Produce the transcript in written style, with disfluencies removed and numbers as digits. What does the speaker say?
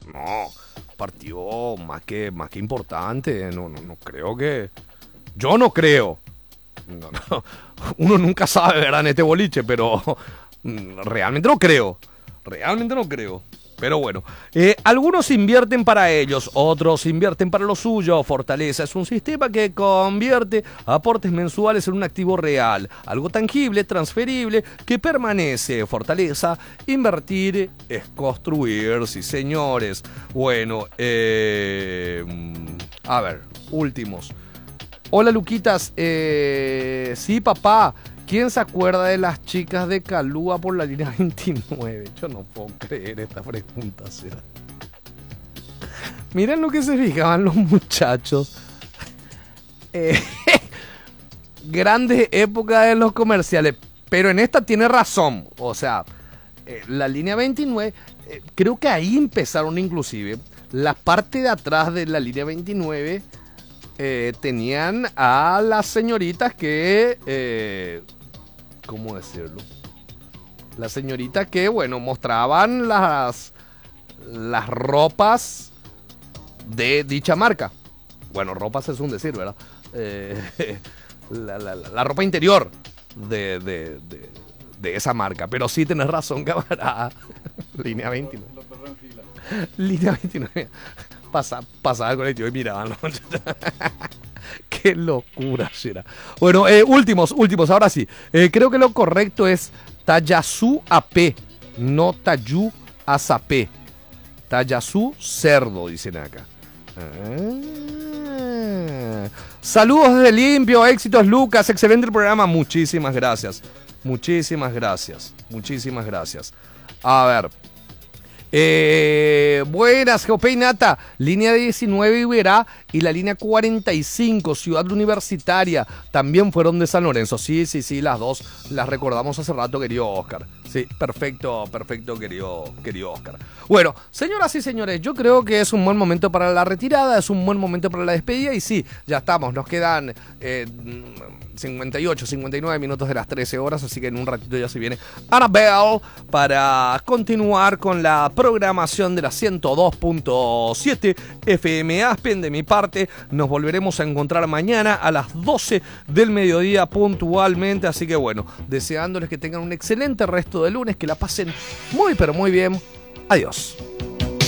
No, partido más que importante. No creo que... Yo no creo. No. Uno nunca sabe, ¿verdad? En este boliche, pero realmente no creo. Realmente no creo. Pero bueno, algunos invierten para ellos, otros invierten para lo suyo. Fortaleza es un sistema que convierte aportes mensuales en un activo real, algo tangible, transferible, que permanece. Fortaleza, invertir es construir, sí señores. Bueno, a ver, últimos. Hola Luquitas, sí papá. ¿Quién se acuerda de las chicas de Calúa por la línea 29? Yo no puedo creer esta pregunta, ¿será? Miren lo que se fijaban los muchachos. Grandes épocas de los comerciales. Pero en esta tiene razón. O sea, la línea 29, creo que ahí empezaron inclusive. La parte de atrás de la línea 29 tenían a las señoritas que... ¿cómo decirlo? Las señoritas que, bueno, mostraban las ropas de dicha marca. Bueno, ropas es un decir, ¿verdad? La ropa interior de esa marca. Pero sí tenés razón, camarada. Línea 29. Línea 29. Pasaba el colectivo y miraban los muchachos. Qué locura será. Bueno, últimos, ahora sí. Creo que lo correcto es Tayasú AP, no Tayú Azapé. Tayasú cerdo, dicen acá. Saludos desde Limpio, éxitos Lucas, excelente el programa. Muchísimas gracias. A ver. Buenas, Geopey Nata, línea 19 Iberá y la línea 45 Ciudad Universitaria también fueron de San Lorenzo. Sí, las dos las recordamos hace rato, querido Oscar. Sí, perfecto, querido Oscar. Bueno, señoras y señores, yo creo que es un buen momento para la retirada, es un buen momento para la despedida y sí, ya estamos, nos quedan 58, 59 minutos de las 13 horas, así que en un ratito ya se viene Annabelle para continuar con la programación de la 102.7 FM Aspen. De mi parte, nos volveremos a encontrar mañana a las 12 del mediodía puntualmente, así que bueno, deseándoles que tengan un excelente resto de lunes, que la pasen muy pero muy bien. Adiós.